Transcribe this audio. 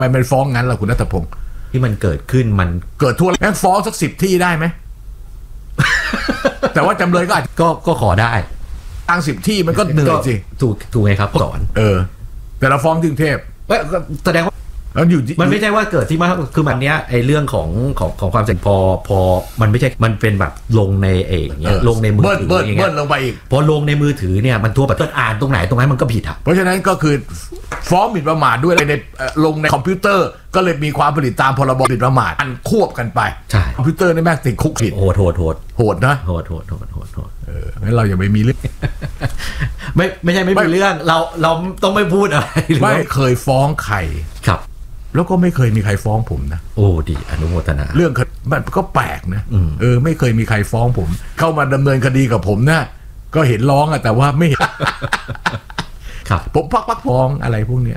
มันฟ้องงั้นล่ะคุณณัฐพงศ์ที่มันเกิดขึ้นมันเกิดทั่วแล้วฟ้องสัก10 ที่ได้ไหม แต่ว่าจำเลยก็อาจก็ขอได้ตั้ง10 ที่มันก็เหนื่อยสิถูกไงครับสอนแต่เราฟ้องที่กรุงเทพแสดงว่ามันไม่ใช่ว่าเกิดที่มากคือแบบเนี้ยไอ้เรื่องของความเสี่ยงพอมันไม่ใช่มันเป็นแบบลงในอย่างเงี้ยลงในมือถืออย่างเงี้ยลงไปอีกพอลงในมือถือเนี่ยมันทั่วประเทศอ่านตรงไหนตรงนั้นมันก็ผิดอ่ะเพราะฉะนั้นก็คือฟ้องหมิ่นประมาทด้วยในลงในคอมพิวเตอร์ก็เลยมีความผิดตามพรบหมิ่นประมาทอันควบกันไปใช่คอมพิวเตอร์นี่แม่งติดคุกผิดโหดนะโหดงั้นเราอย่าไปมีเรื่องไม่ใช่ไม่มีเรื่องเราต้องไม่พูดอะไรไม่เคยฟ้องใครครับแล้วก็ไม่เคยมีใครฟ้องผมนะโอ้ดีอนุโมทนาเรื่องมันก็แปลกนะไม่เคยมีใครฟ้องผมเข้ามาดำเนินคดีกับผมนะก็เห็นร้องแต่ว่าไม่เห็นครับผมพักฟ้องอะไรพวกเนี้ย